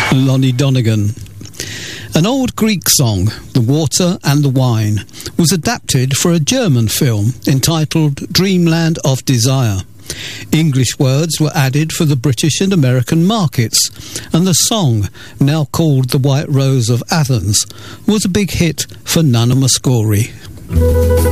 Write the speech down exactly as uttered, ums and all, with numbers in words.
Lonnie Donegan. An old Greek song, The Water and the Wine, was adapted for a German film entitled Dreamland of Desire. English words were added for the British and American markets, and the song, now called The White Rose of Athens, was a big hit for Nana Mouskouri.